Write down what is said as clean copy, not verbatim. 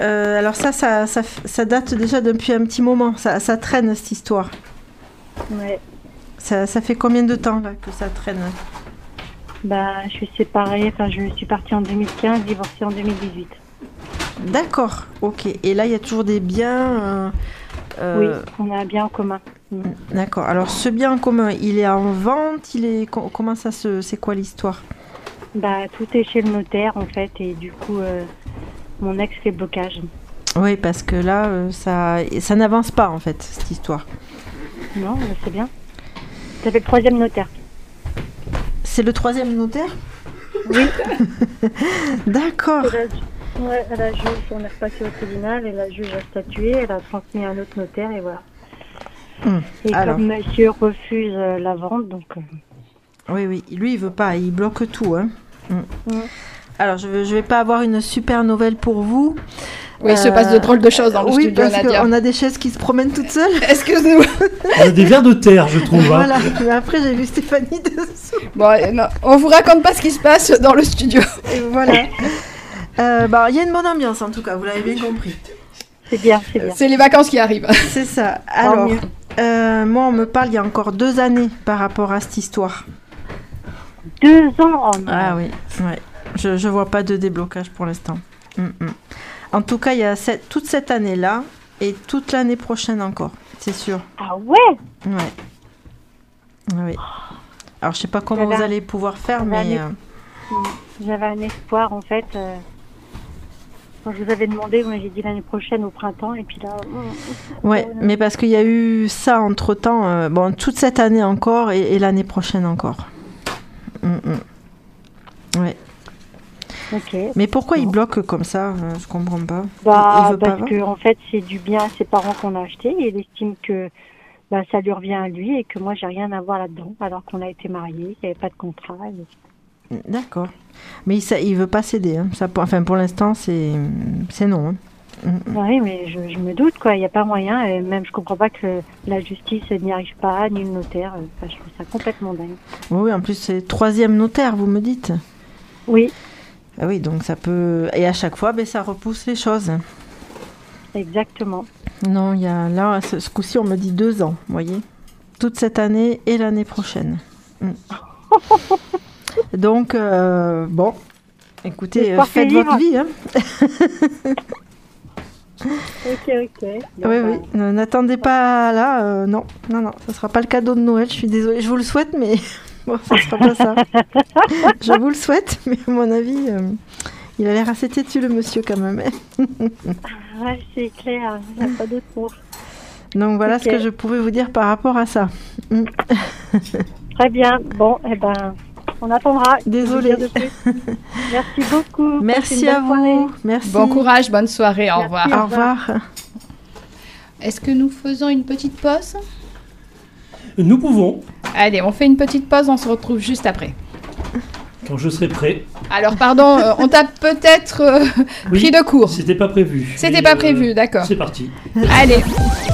Alors ça date déjà depuis un petit moment. Ça traîne, cette histoire. Ouais. Ça fait combien de temps là que ça traîne? Je suis séparée, je suis partie en 2015, divorcée en 2018. D'accord, ok. Et là, il y a toujours des biens Oui, on a un bien en commun. D'accord. Alors, ce bien en commun, il est en vente, comment c'est quoi l'histoire? Tout est chez le notaire, en fait, et du coup, mon ex fait blocage. Oui, parce que là, ça n'avance pas, en fait, cette histoire. Non, c'est bien. Ça fait le 3e notaire. C'est le 3e notaire? Oui. D'accord. La juge, on est repassé au tribunal et la juge a statué, elle a transmis à un autre notaire et voilà. Et alors, comme monsieur refuse la vente, donc... Oui, lui il veut pas, il bloque tout. Hein. Alors je vais pas avoir une super nouvelle pour vous. Oui, il se passe de drôles de choses dans le studio, Nadia. Oui, parce qu'on a des chaises qui se promènent toutes seules. Excusez-moi. On a des vers de terre, je trouve. Voilà, mais après j'ai vu Stéphanie dessous. Bon, non, on vous raconte pas ce qui se passe dans le studio. Et voilà. Il y a une bonne ambiance en tout cas, vous l'avez bien compris. C'est bien. C'est les vacances qui arrivent. C'est ça. Alors, moi on me parle il y a encore 2 années par rapport à cette histoire. 2 ans? Oh non. Ah oui, ouais. Je vois pas de déblocage pour l'instant. En tout cas, il y a toute cette année-là et toute l'année prochaine encore, c'est sûr. Ah ouais? Ouais. Oui. Alors, je sais pas comment vous allez pouvoir faire, mais... J'avais un espoir, en fait. Quand je vous avais demandé, j'ai dit l'année prochaine au printemps, et puis là... Ouais, mais parce qu'il y a eu ça entre-temps, toute cette année encore et l'année prochaine encore. Ouais. Ok. Mais pourquoi il bloque comme ça? Je comprends pas. Il veut parce que en fait c'est du bien à ses parents qu'on a acheté et il estime que ça lui revient à lui et que moi j'ai rien à voir là-dedans alors qu'on a été mariés, il n'y avait pas de contrat. D'accord. Mais il veut pas céder. Hein. Ça, pour l'instant c'est non. Hein. Oui, mais je me doute quoi, il n'y a pas moyen et même je comprends pas que la justice n'y arrive pas ni le notaire. Je trouve ça complètement dingue. Oui, en plus c'est 3e notaire, vous me dites. Oui. Ah oui, donc ça peut... Et à chaque fois, ça repousse les choses. Exactement. Non, il y a... Là, ce coup-ci, on me dit 2 ans, vous voyez. Toute cette année et l'année prochaine. Donc, écoutez, faites votre vie. Hein. Ok. Oui. N'attendez pas là. Non, ça ne sera pas le cadeau de Noël, je suis désolée. Je vous le souhaite, mais... Bon, ça ne sera pas ça. Je vous le souhaite, mais à mon avis, il a l'air assez têtu, le monsieur, quand même. Ouais, c'est clair, il n'y a pas d'autre mot. Donc, voilà ce que je pouvais vous dire par rapport à ça. Très bien. Bon, on attendra. Désolée. Merci beaucoup. Merci à vous. Soirée. Merci. Bon courage, bonne soirée. Au revoir. Au revoir. Est-ce que nous faisons une petite pause ? Nous pouvons. Allez, on fait une petite pause, on se retrouve juste après. Quand je serai prêt. Alors, pardon, on t'a peut-être pris de court. C'était pas prévu. C'était pas prévu, d'accord. C'est parti. Allez.